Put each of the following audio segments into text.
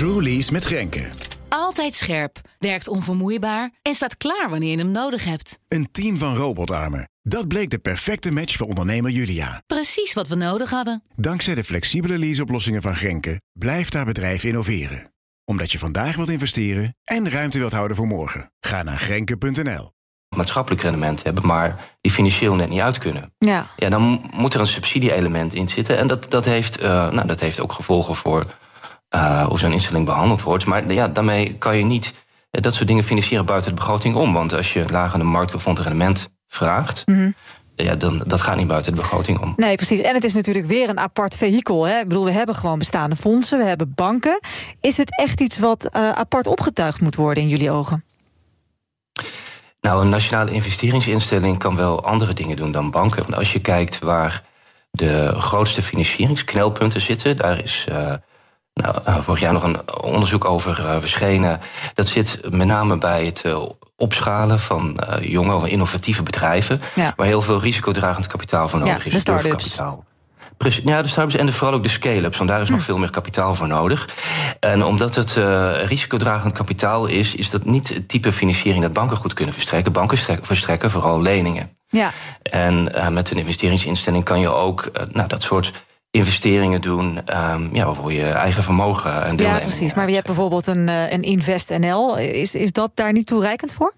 TrueLease met Grenke. Altijd scherp, werkt onvermoeibaar en staat klaar wanneer je hem nodig hebt. Een team van robotarmen. Dat bleek de perfecte match voor ondernemer Julia. Precies wat we nodig hadden. Dankzij de flexibele leaseoplossingen van Grenke blijft haar bedrijf innoveren. Omdat je vandaag wilt investeren en ruimte wilt houden voor morgen. Ga naar Grenke.nl. Maatschappelijk rendement hebben, maar die financieel net niet uit kunnen. Ja, dan moet er een subsidie-element in zitten. En dat heeft ook gevolgen voor hoe zo'n instelling behandeld wordt. Maar ja, daarmee kan je niet dat soort dingen financieren buiten de begroting om. Want als je lager een marktgevonden rendement vraagt, dan dat gaat niet buiten de begroting om. nee, precies. En het is natuurlijk weer een apart vehikel. Hè? Ik bedoel, we hebben gewoon bestaande fondsen, we hebben banken. Is het echt iets wat apart opgetuigd moet worden in jullie ogen? Nou, een nationale investeringsinstelling kan wel andere dingen doen dan banken. Want als je kijkt waar de grootste financieringsknelpunten zitten, daar is vorig jaar nog een onderzoek over verschenen. Dat zit met name bij het opschalen van jonge of innovatieve bedrijven, waar heel veel risicodragend kapitaal voor nodig is. De start-ups. Durfkapitaal. Ja, de start-ups en vooral ook de scale-ups, want daar is nog veel meer kapitaal voor nodig. En omdat het risicodragend kapitaal is dat niet het type financiering dat banken goed kunnen verstrekken. Banken verstrekken vooral leningen. Ja. En met een investeringsinstelling kan je ook dat soort investeringen doen, waarvoor je eigen vermogen en deelneming. Ja, precies. Maar je hebt bijvoorbeeld een InvestNL. Is dat daar niet toereikend voor?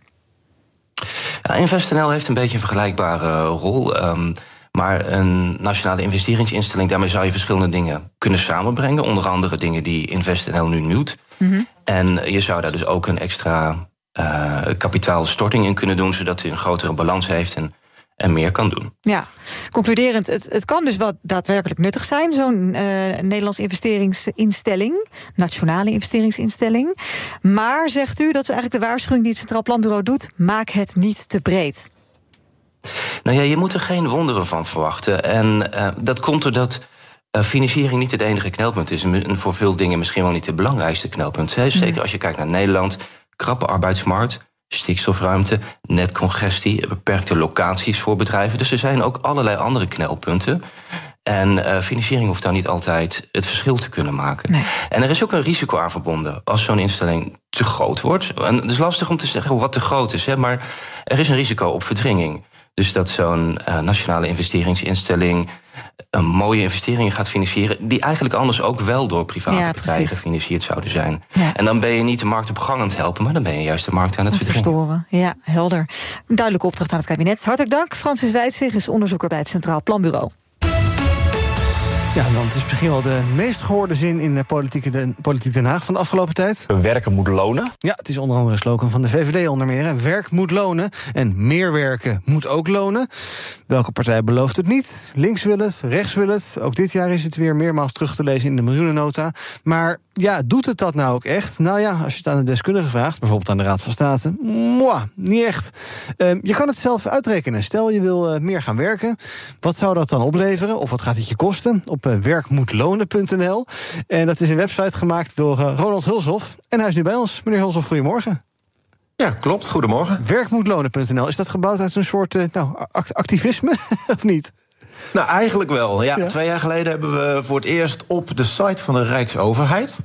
Ja, InvestNL heeft een beetje een vergelijkbare rol. Maar een nationale investeringsinstelling, daarmee zou je verschillende dingen kunnen samenbrengen. Onder andere dingen die InvestNL nu doet. Mm-hmm. En je zou daar dus ook een extra kapitaalstorting in kunnen doen, zodat hij een grotere balans heeft en meer kan doen. Ja, concluderend, het kan dus wel daadwerkelijk nuttig zijn, zo'n Nederlandse investeringsinstelling, nationale investeringsinstelling. Maar, zegt u, dat is eigenlijk de waarschuwing die het Centraal Planbureau doet, maak het niet te breed. Nou ja, je moet er geen wonderen van verwachten. En dat komt doordat financiering niet het enige knelpunt is. En voor veel dingen misschien wel niet het belangrijkste knelpunt. Zeker als je kijkt naar Nederland, krappe arbeidsmarkt, stikstofruimte, netcongestie, beperkte locaties voor bedrijven. Dus er zijn ook allerlei andere knelpunten. En financiering hoeft daar niet altijd het verschil te kunnen maken. Nee. En er is ook een risico aan verbonden als zo'n instelling te groot wordt. En het is lastig om te zeggen wat te groot is, maar er is een risico op verdringing. Dus dat zo'n nationale investeringsinstelling een mooie investeringen gaat financieren die eigenlijk anders ook wel door private partijen gefinancierd zouden zijn. Ja. En dan ben je niet de markt op gang aan het helpen, maar dan ben je juist de markt aan het verstoren. Ja, helder. Een duidelijke opdracht aan het kabinet. Hartelijk dank. Francis Wijtzig is onderzoeker bij het Centraal Planbureau. Ja, dan het is misschien wel de meest gehoorde zin in Politiek Den Haag van de afgelopen tijd. Werken moet lonen. Ja, het is onder andere een slogan van de VVD onder meer. Hè. Werk moet lonen en meer werken moet ook lonen. Welke partij belooft het niet? Links wil het, rechts wil het. Ook dit jaar is het weer meermaals terug te lezen in de miljoenennota. Maar ja, doet het dat nou ook echt? Nou ja, als je het aan een deskundige vraagt, bijvoorbeeld aan de Raad van State, niet echt. Je kan het zelf uitrekenen. Stel je wil meer gaan werken. Wat zou dat dan opleveren? Of wat gaat het je kosten? Op werkmoetlonen.nl. En dat is een website gemaakt door Ronald Hulshoff. En hij is nu bij ons. Meneer Hulshoff, goedemorgen. Ja, klopt. Goedemorgen. Werkmoetlonen.nl. Is dat gebouwd uit een soort activisme, of niet? Nou, eigenlijk wel. Ja, 2 jaar geleden hebben we voor het eerst op de site van de Rijksoverheid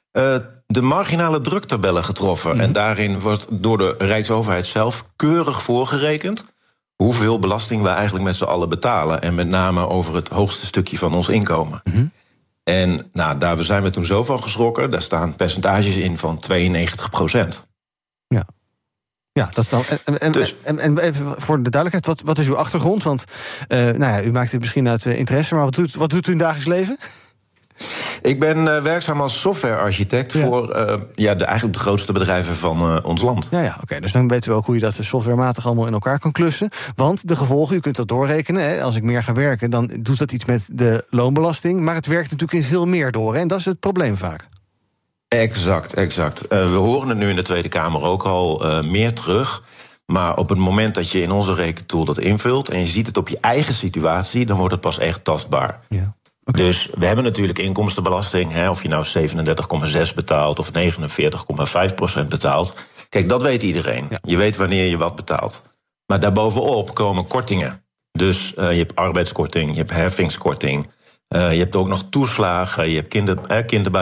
de marginale druktabellen getroffen. En daarin wordt door de Rijksoverheid zelf keurig voorgerekend hoeveel belasting we eigenlijk met z'n allen betalen. En met name over het hoogste stukje van ons inkomen. En daar zijn we toen zo van geschrokken. Daar staan percentages in van 92%. Ja. Ja, dat is dan. En even voor de duidelijkheid, wat is uw achtergrond? Want u maakt het misschien uit interesse, maar wat doet u in het dagelijks leven? Ik ben werkzaam als softwarearchitect voor eigenlijk de grootste bedrijven van ons land. Ja, oké. Dus dan weten we ook hoe je dat softwarematig allemaal in elkaar kan klussen. Want de gevolgen, u kunt dat doorrekenen. Hè, als ik meer ga werken, dan doet dat iets met de loonbelasting. Maar het werkt natuurlijk in veel meer door. Hè, en dat is het probleem vaak. Exact. We horen het nu in de Tweede Kamer ook al meer terug. Maar op het moment dat je in onze rekentool dat invult en je ziet het op je eigen situatie, dan wordt het pas echt tastbaar. Ja. Okay. Dus we hebben natuurlijk inkomstenbelasting, of je nou 37,6 betaalt of 49,5% betaalt. Kijk, dat weet iedereen. Ja. Je weet wanneer je wat betaalt. Maar daarbovenop komen kortingen. Dus je hebt arbeidskorting, je hebt heffingskorting. Je hebt ook nog toeslagen, je hebt kinderbijslag.